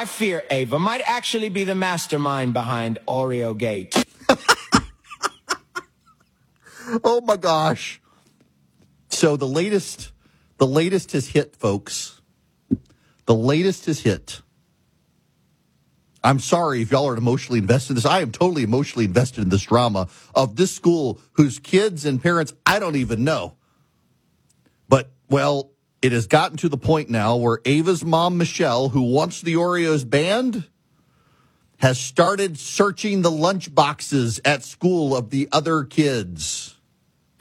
fear Ava might actually be the mastermind behind Oreo Gate. Oh my gosh. So the latest has hit, folks. The latest has hit. I'm sorry if y'all are emotionally invested in this. I am totally emotionally invested in this drama of this school whose kids and parents I don't even know. But, well, it has gotten to the point now where Ava's mom, Michelle, who wants the Oreos banned, has started searching the lunch boxes at school of the other kids.